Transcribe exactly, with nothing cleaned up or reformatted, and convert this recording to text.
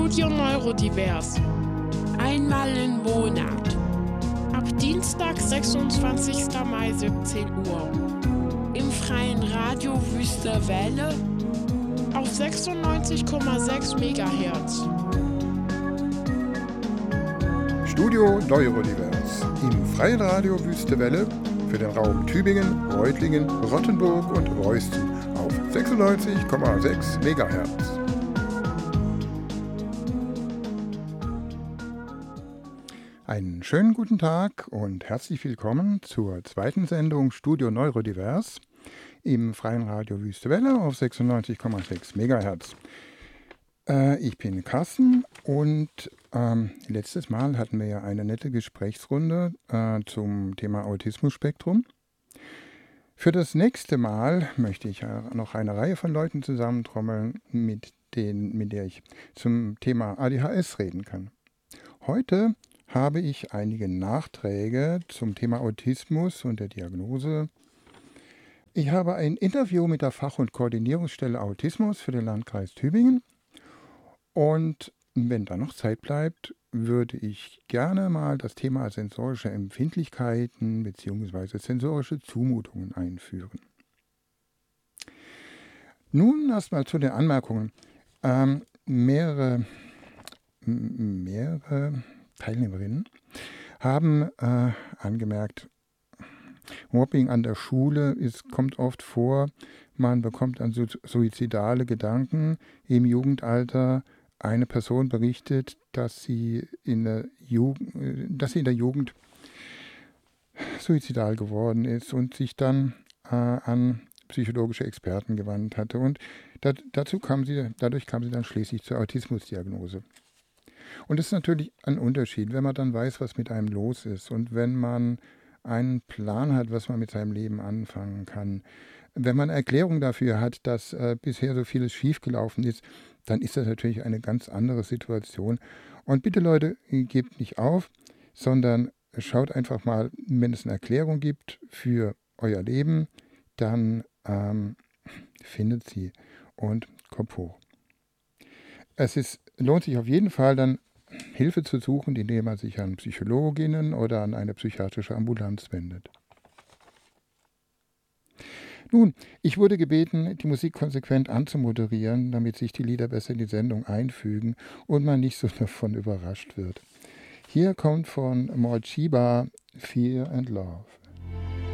Studio Neurodivers. Einmal im Monat. Ab Dienstag, sechsundzwanzigster Mai, siebzehn Uhr. Im freien Radio Wüste Welle auf sechsundneunzig Komma sechs Megahertz. Studio Neurodivers im freien Radio Wüste Welle für den Raum Tübingen, Reutlingen, Rottenburg und Reusten auf sechsundneunzig Komma sechs Megahertz. Einen schönen guten Tag und herzlich willkommen zur zweiten Sendung Studio Neurodivers im freien Radio Wüste Welle auf sechsundneunzig Komma sechs Megahertz. Äh, ich bin Carsten und ähm, letztes Mal hatten wir ja eine nette Gesprächsrunde äh, zum Thema Autismus-Spektrum. Für das nächste Mal möchte ich ja noch eine Reihe von Leuten zusammentrommeln, mit, denen, mit der ich zum Thema A D H S reden kann. Heute habe ich einige Nachträge zum Thema Autismus und der Diagnose. Ich habe ein Interview mit der Fach- und Koordinierungsstelle Autismus für den Landkreis Tübingen. Und wenn da noch Zeit bleibt, würde ich gerne mal das Thema sensorische Empfindlichkeiten bzw. sensorische Zumutungen einführen. Nun erstmal zu den Anmerkungen. Ähm, mehrere, m- mehrere Teilnehmerinnen haben äh, angemerkt, Mobbing an der Schule ist, kommt oft vor, man bekommt dann su- suizidale Gedanken im Jugendalter. Eine Person berichtet, dass sie in der Jugend, dass sie in der Jugend suizidal geworden ist und sich dann äh, an psychologische Experten gewandt hatte. Und da, dazu kam sie, dadurch kam sie dann schließlich zur Autismusdiagnose. Und es ist natürlich ein Unterschied, wenn man dann weiß, was mit einem los ist und wenn man einen Plan hat, was man mit seinem Leben anfangen kann. Wenn man eine Erklärung dafür hat, dass äh, bisher so vieles schiefgelaufen ist, dann ist das natürlich eine ganz andere Situation. Und bitte Leute, gebt nicht auf, sondern schaut einfach mal, wenn es eine Erklärung gibt für euer Leben, dann ähm, findet sie und Kopf hoch. Es ist, lohnt sich auf jeden Fall dann Hilfe zu suchen, indem man sich an Psychologinnen oder an eine psychiatrische Ambulanz wendet. Nun, ich wurde gebeten, die Musik konsequent anzumoderieren, damit sich die Lieder besser in die Sendung einfügen und man nicht so davon überrascht wird. Hier kommt von Morchiba Fear and Love.